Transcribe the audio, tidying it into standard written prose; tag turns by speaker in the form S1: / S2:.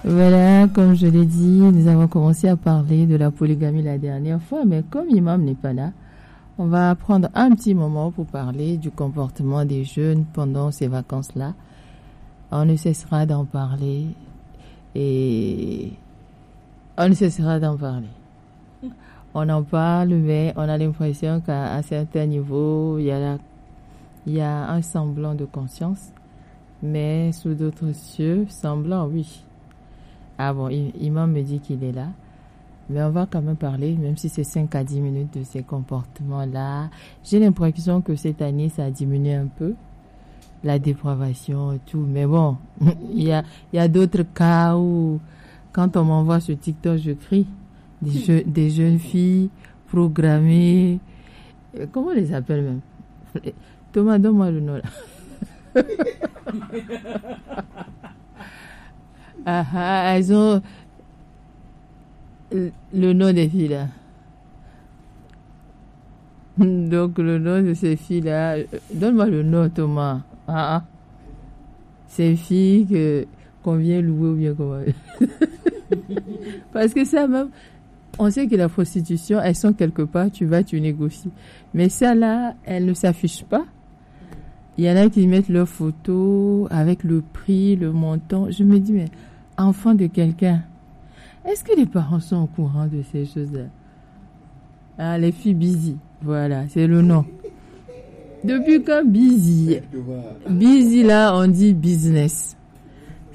S1: Voilà, comme je l'ai dit, nous avons commencé à parler de la polygamie la dernière fois, mais comme Imam n'est pas là, on va prendre un petit moment pour parler du comportement des jeunes pendant ces vacances-là. On ne cessera d'en parler et on ne cessera d'en parler. On en parle, mais on a l'impression qu'à certains niveaux, il y a un semblant de conscience, mais sous d'autres cieux, semblant, oui. Ah bon, Imam me dit qu'il est là, mais on va quand même parler, même si c'est 5 à 10 minutes de ces comportements-là. J'ai l'impression que cette année, ça a diminué un peu, la dépravation et tout, mais bon, il y a d'autres cas où, quand on m'envoie sur TikTok, je crie. Des jeunes filles programmées, comment on les appelle même? Thomas, donne-moi le nom là. Elles ont le nom des filles là. Donc le nom de ces filles là, donne-moi le nom Thomas. Ces filles qu'on vient louer ou bien comment. Parce que ça même, on sait que la prostitution, elles sont quelque part, tu vas, tu négocies. Mais ça là, elles ne s'affichent pas. Il y en a qui mettent leurs photos avec le prix, le montant. Je me dis, mais enfant de quelqu'un, est-ce que les parents sont au courant de ces choses-là? Ah, les filles busy, voilà, c'est le nom. Depuis quand busy? Busy là, on dit business.